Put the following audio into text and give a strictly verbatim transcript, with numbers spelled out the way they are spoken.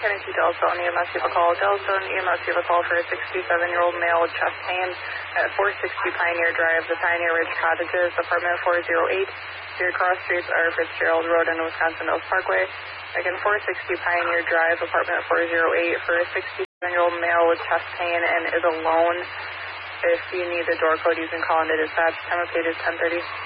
Kennedy Delta on E M S, you have a call. Delta on E M S, you have a call for a sixty-seven-year-old male with chest pain at four sixty Pioneer Drive, the Pioneer Ridge Cottages, apartment four oh eight. Your cross streets are Fitzgerald Road and Wisconsin Mills Parkway. Again, four sixty Pioneer Drive, apartment four oh eight, for a sixty-seven-year-old male with chest pain and is alone. If you need the door code, you can call into dispatch. Time of page is ten thirty.